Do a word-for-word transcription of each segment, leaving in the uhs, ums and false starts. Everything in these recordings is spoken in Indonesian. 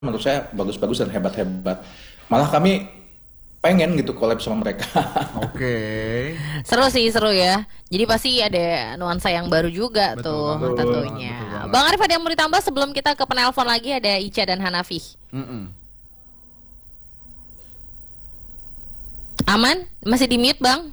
menurut saya bagus-bagus dan hebat-hebat. Malah kami pengen gitu collab sama mereka. Oke. Seru sih, seru ya. Jadi pasti ada nuansa yang baru juga Betul tuh banget, betul tentunya. banget, betul banget. Bang Arif ada yang mau ditambah sebelum kita ke penelpon lagi, ada Ica dan Hanafi. Mm-mm. Aman? Masih di mute, Bang?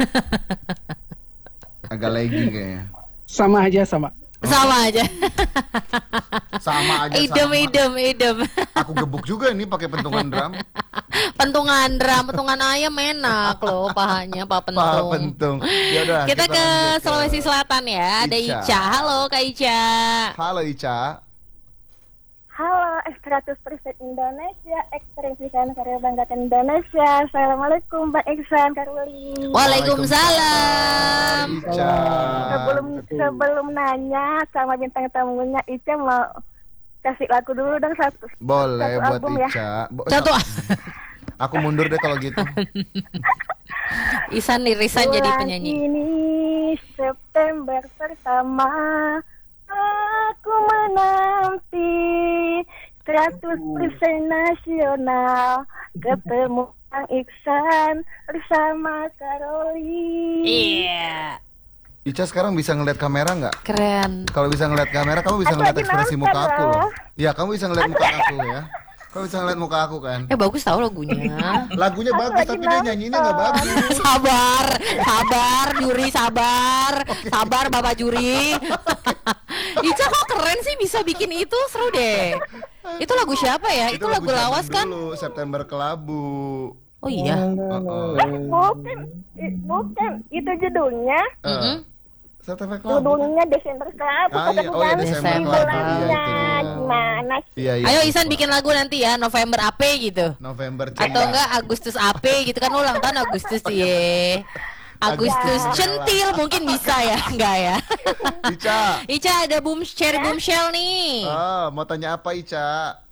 Agak lagging kayaknya. Sama aja sama. Sama aja. Sama aja Idem, sama. idem, idem. Aku gebuk juga nih pakai pentungan drum. Pentungan drum, pentungan ayam enak loh pahanya, Pak Pentung. Pak pentung. Yaudah, Kita, ke lanjut Sulawesi Selatan ya. Ada Ica. Ica. Halo Kak Ica. Halo Ica. Halo, seratus persen Indonesia, ekspresikan karya banggakan Indonesia. Assalamualaikum, Mbak Iksan, Karuli. Waalaikumsalam. Ica. Sebelum sebelum nanya sama bintang tamunya, Ica mau kasih lagu dulu dong satu. Boleh satu buat album ya. Ica. Bo- Satu. Aku mundur deh kalau gitu. Isan irisan jadi Bulan penyanyi. ini September pertama, aku menanti seratus persen nasional ketemu Bang Iksan bersama Karoli. Iya. Ica sekarang bisa ngeliat kamera nggak? Keren. Kalau bisa ngeliat kamera, kamu bisa Aku ngeliat lagi ekspresi nonton muka aku loh. loh. Iya, kamu bisa ngeliat muka aku ya. Kamu bisa ngeliat muka aku kan. Eh bagus tau lagunya. Lagunya Aku bagus, lagi tapi dia nyanyinya nggak nonton. bagus. Sabar, sabar, juri sabar, sabar Bapak juri. Ica kok keren sih bisa bikin itu, seru deh. Itu lagu siapa ya? Itu, lagu zaman lawas kan? dulu, September Kelabu. Oh iya. Uh-uh. Eh, bukan, eh, bukan, itu judulnya. Eh, Mm-mm. September Kelabu. Judulnya Desember Kelabu, Ah, kata iya. Oh, iya, bukan Desember di Kelabu. bulannya. Iya, itu dia. Gimana sih? Iya, iya. Ayo Isan lupa. bikin lagu nanti ya, November A P gitu. November Atau coba. enggak Agustus A P gitu kan, ulang tahun Agustus ye. Agustus Agustus. centil mungkin bisa ya, enggak ya? Ica. Ica ada boom cherry boomshell nih. Oh, mau tanya apa Ica?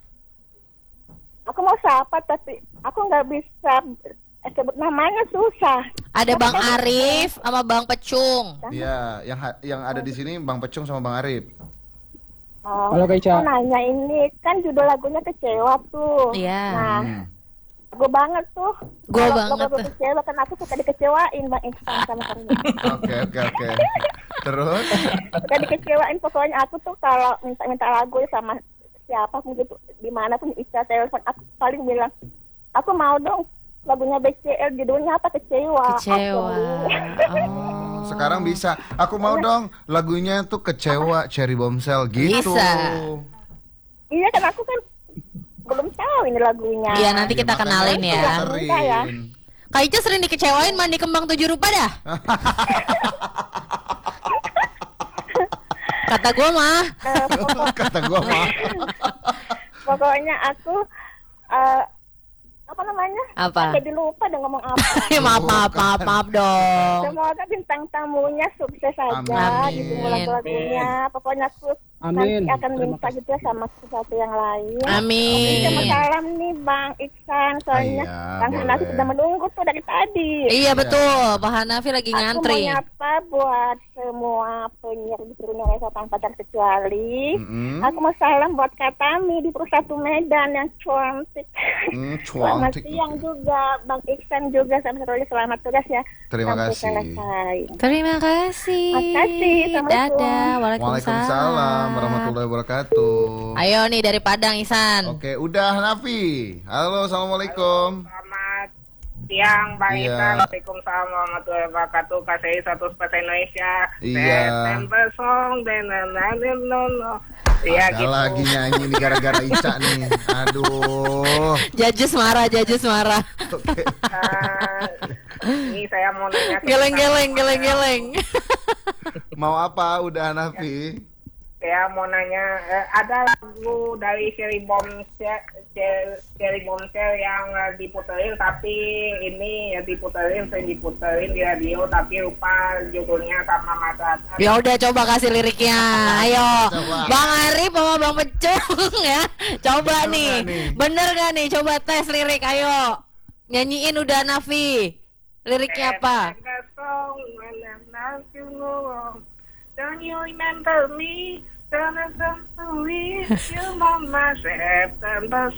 Aku mau sapa tapi aku nggak bisa eh, sebut namanya, susah. Ada Bang Arif sama Bang Pecung. Iya, yang ha- yang ada di sini Bang Pecung sama Bang Arif. Oh, Halo, Kak Ica. aku nanya ini kan judul lagunya Kecewa tuh. Iya. Nah, Hmm. gue banget tuh. Gua Kalau banget lagu tuh. Kecewa kan aku suka dikecewain Bang Iksan sama Karina. Oke, oke, oke. Terus? Suka dikecewain pokoknya aku tuh kalau minta-minta lagu sama siapa pun gitu, di mana pun bisa telepon aku paling bilang aku mau dong lagunya B C L judulnya apa, Kecewa. Kecewa. Aku, Oh. Sekarang bisa. Aku mau dong lagunya tuh Kecewa Cherry Bombshell gitu. Bisa. iya kan aku kan belum tahu ini lagunya. Iya, nanti Ya, kita makanya kenalin kita ya. anterin. Kak Ica sering dikecewain mandi kembang tujuh rupa dah. Kata gua mah. Eh, pokok- Kata gua mah. pokoknya aku eh, apa namanya? Apa? Jadi lupa udah ngomong apa. Ya, maaf, maaf, maaf, maaf dong. Semoga bintang tamunya sukses saja Amin. gitu lagu-lagunya. Pokoknya aku Amin. nanti akan Terima minta kasih. gitu ya sama sesuatu yang lain. Amin. Terima salam nih Bang Iksan, soalnya Iya, Bang Hanafi boleh. sudah menunggu tuh dari tadi. Iya betul, Pak Hanafi lagi Aku mau ngantri. nyapa buat semua penyiar di seluruh Indonesia tanpa terkecuali. Mm-mm. Aku mau salam buat Katami di Persatu Medan yang cantik. Hmm, Selamat cantik. siang juga Bang Iksan juga sama Roli, selamat tugas ya. Terima Sampai kasih. selesai. Terima kasih. Makasih, Assalamualaikum. Dadah, Waalaikumsalam waalaikumsalam. warahmatullahi wabarakatuh. Ayo nih dari Padang Isan. Oke, udah Nafi. Halo, assalamualaikum. Selamat siang, Bang Iya. Iksan. Waalaikumsalam warahmatullahi wabarakatuh. K C I seratus persen Indonesia. Iya. September song, denanananono. Iya Ada gitu. lagi nyanyi nih gara-gara Ica nih. Aduh. Judges marah, judges marah. Oke. Eh, ini saya mau nanya. Geleng-geleng, geleng-geleng. Mau apa? Udah Nafi. Saya mau nanya, eh, ada lagu dari Cherry Bombshell, Cherry Bombshell yang eh, diputerin, tapi ini ya diputerin, sering diputerin di radio, tapi lupa judulnya sama masyarakat. Ya udah coba kasih liriknya. Ayo. Coba. Bang Arif sama Bang Pecung ya. Coba Bener nih. nggak nih? Bener gak nih? Coba tes lirik ayo. Nyanyiin udah Nafi. Liriknya apa? September song, when I'm not you know. Don't you remember me? With you, Mama, September